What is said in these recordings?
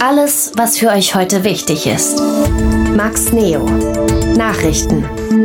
Alles, was für euch heute wichtig ist. Max Neo. Nachrichten.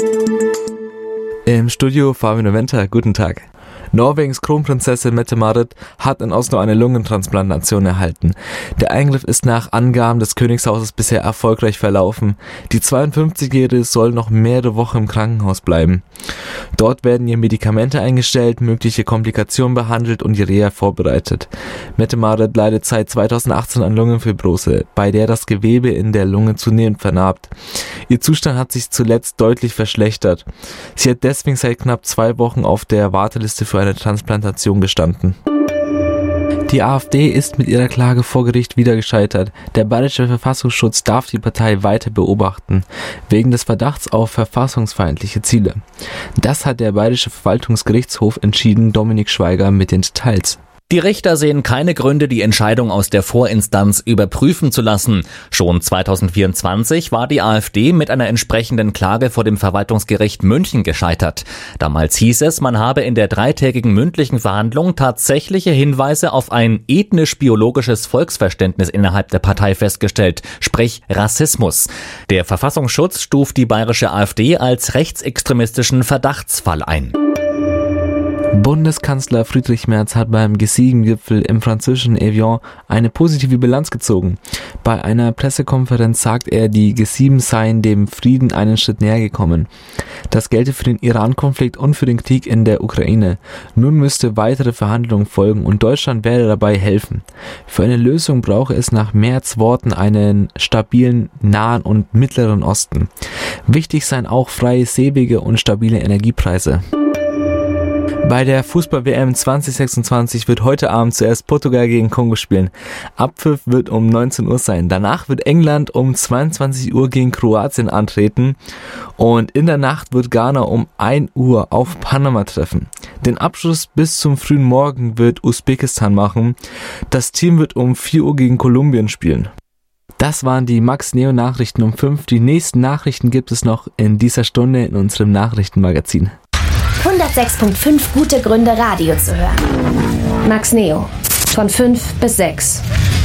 Im Studio Fabian Noventa, guten Tag. Norwegens Kronprinzessin Mette-Marit hat in Oslo eine Lungentransplantation erhalten. Der Eingriff ist nach Angaben des Königshauses bisher erfolgreich verlaufen. Die 52-Jährige soll noch mehrere Wochen im Krankenhaus bleiben. Dort werden ihr Medikamente eingestellt, mögliche Komplikationen behandelt und die Reha vorbereitet. Mette-Marit leidet seit 2018 an Lungenfibrose, bei der das Gewebe in der Lunge zunehmend vernarbt. Ihr Zustand hat sich zuletzt deutlich verschlechtert. Sie hat deswegen seit knapp 2 Wochen auf der Warteliste für eine Transplantation gestanden. Die AfD ist mit ihrer Klage vor Gericht wieder gescheitert. Der Bayerische Verfassungsschutz darf die Partei weiter beobachten, wegen des Verdachts auf verfassungsfeindliche Ziele. Das hat der Bayerische Verwaltungsgerichtshof entschieden, Dominik Schweiger mit den Details. Die Richter sehen keine Gründe, die Entscheidung aus der Vorinstanz überprüfen zu lassen. Schon 2024 war die AfD mit einer entsprechenden Klage vor dem Verwaltungsgericht München gescheitert. Damals hieß es, man habe in der 3-tägigen mündlichen Verhandlung tatsächliche Hinweise auf ein ethnisch-biologisches Volksverständnis innerhalb der Partei festgestellt, sprich Rassismus. Der Verfassungsschutz stuft die bayerische AfD als rechtsextremistischen Verdachtsfall ein. Bundeskanzler Friedrich Merz hat beim G7-Gipfel im französischen Evian eine positive Bilanz gezogen. Bei einer Pressekonferenz sagt er, die G7 seien dem Frieden einen Schritt näher gekommen. Das gelte für den Iran-Konflikt und für den Krieg in der Ukraine. Nun müsste weitere Verhandlungen folgen und Deutschland werde dabei helfen. Für eine Lösung brauche es nach Merz' Worten einen stabilen Nahen und Mittleren Osten. Wichtig seien auch freie Seewege und stabile Energiepreise. Bei der Fußball-WM 2026 wird heute Abend zuerst Portugal gegen Kongo spielen. Abpfiff wird um 19 Uhr sein. Danach wird England um 22 Uhr gegen Kroatien antreten. Und in der Nacht wird Ghana um 1 Uhr auf Panama treffen. Den Abschluss bis zum frühen Morgen wird Usbekistan machen. Das Team wird um 4 Uhr gegen Kolumbien spielen. Das waren die Max Neo Nachrichten um 5. Die nächsten Nachrichten gibt es noch in dieser Stunde in unserem Nachrichtenmagazin. 106.5 gute Gründe, Radio zu hören. Max Neo. Von 5 bis 6.